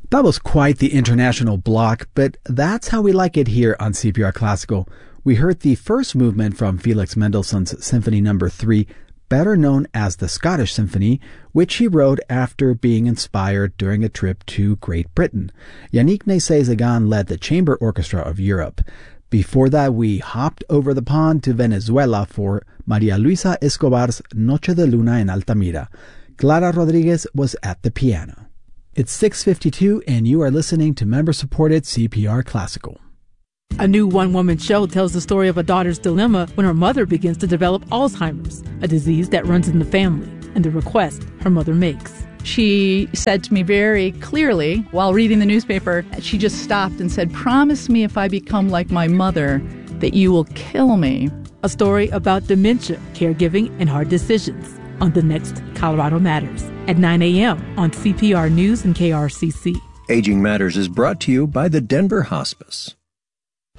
That was quite the international block, but that's how we like it here on CPR Classical. We heard the first movement from Felix Mendelssohn's Symphony No. 3, better known as the Scottish Symphony, which he wrote after being inspired during a trip to Great Britain. Yannick Nézet-Séguin led the Chamber Orchestra of Europe. Before that, we hopped over the pond to Venezuela for María Luisa Escobar's Noche de Luna en Altamira. Clara Rodriguez was at the piano. It's 6:52, and you are listening to member-supported CPR Classical. A new one-woman show tells the story of a daughter's dilemma when her mother begins to develop Alzheimer's, a disease that runs in the family, and the request her mother makes. She said to me very clearly while reading the newspaper, she just stopped and said, "Promise me if I become like my mother that you will kill me." A story about dementia, caregiving, and hard decisions on the next Colorado Matters at 9 a.m. on CPR News and KRCC. Aging Matters is brought to you by the Denver Hospice.